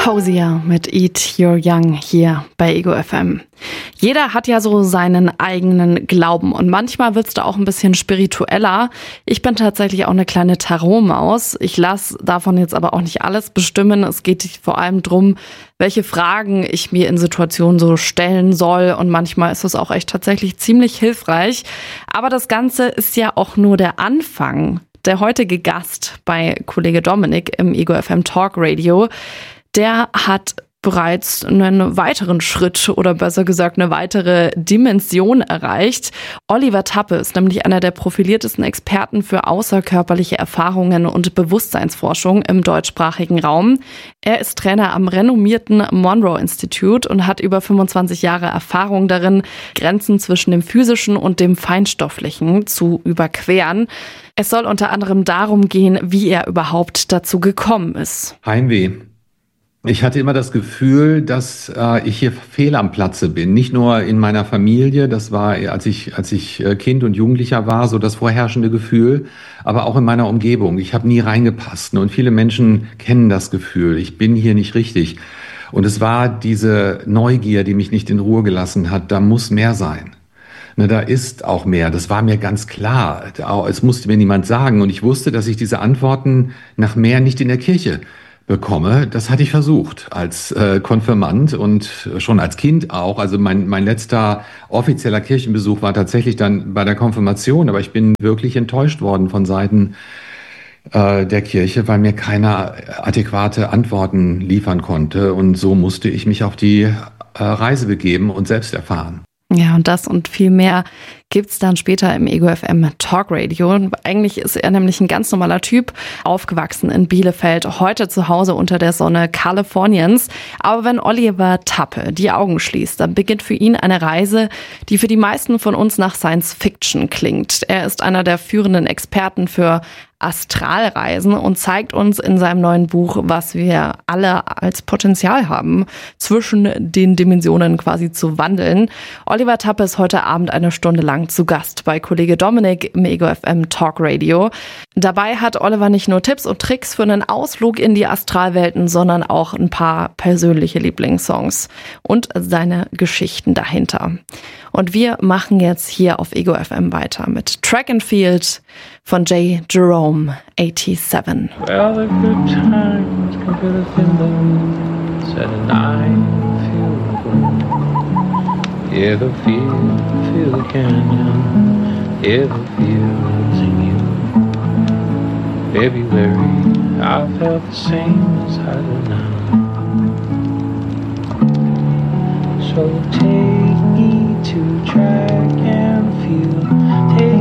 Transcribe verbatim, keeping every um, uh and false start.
Hosier mit Eat Your Young hier bei Ego F M. Jeder hat ja so seinen eigenen Glauben und manchmal wird's da auch ein bisschen spiritueller. Ich bin tatsächlich auch eine kleine Tarotmaus. Ich lasse davon jetzt aber auch nicht alles bestimmen. Es geht vor allem drum, welche Fragen ich mir in Situationen so stellen soll, und manchmal ist es auch echt tatsächlich ziemlich hilfreich. Aber das Ganze ist ja auch nur der Anfang. Der heutige Gast bei Kollege Dominik im Ego F M Talk Radio, der hat bereits einen weiteren Schritt oder besser gesagt eine weitere Dimension erreicht. Oliver Tappe ist nämlich einer der profiliertesten Experten für außerkörperliche Erfahrungen und Bewusstseinsforschung im deutschsprachigen Raum. Er ist Trainer am renommierten Monroe Institute und hat über fünfundzwanzig Jahre Erfahrung darin, Grenzen zwischen dem Physischen und dem Feinstofflichen zu überqueren. Es soll unter anderem darum gehen, wie er überhaupt dazu gekommen ist. Heimweh. Ich hatte immer das Gefühl, dass äh, ich hier fehl am Platze bin. Nicht nur in meiner Familie, das war, als ich, als ich Kind und Jugendlicher war, so das vorherrschende Gefühl, aber auch in meiner Umgebung. Ich habe nie reingepasst. Und viele Menschen kennen das Gefühl, ich bin hier nicht richtig. Und es war diese Neugier, die mich nicht in Ruhe gelassen hat, da muss mehr sein. Ne, da ist auch mehr, das war mir ganz klar. Es musste mir niemand sagen. Und ich wusste, dass ich diese Antworten nach mehr nicht in der Kirche bekomme. Das hatte ich versucht als äh, Konfirmand und schon als Kind auch. Also mein, mein letzter offizieller Kirchenbesuch war tatsächlich dann bei der Konfirmation, aber ich bin wirklich enttäuscht worden von Seiten äh, der Kirche, weil mir keiner adäquate Antworten liefern konnte. Und so musste ich mich auf die äh, Reise begeben und selbst erfahren. Ja, und das und viel mehr gibt's dann später im Ego F M Talk Radio. Eigentlich ist er nämlich ein ganz normaler Typ, aufgewachsen in Bielefeld, heute zu Hause unter der Sonne Kaliforniens. Aber wenn Oliver Tappe die Augen schließt, dann beginnt für ihn eine Reise, die für die meisten von uns nach Science Fiction klingt. Er ist einer der führenden Experten für Astralreisen und zeigt uns in seinem neuen Buch, was wir alle als Potenzial haben, zwischen den Dimensionen quasi zu wandeln. Oliver Tappe ist heute Abend eine Stunde lang zu Gast bei Kollege Dominik im Ego F M Talk Radio. Dabei hat Oliver nicht nur Tipps und Tricks für einen Ausflug in die Astralwelten, sondern auch ein paar persönliche Lieblingssongs und seine Geschichten dahinter. Und wir machen jetzt hier auf Ego F M weiter mit Track and Field von J. Jerome siebenundachtzig. Well, the good times come to the window, said and I feel good. Hear the field, feel the canyon, hear the fields in you. February, I felt the same as I do now. So take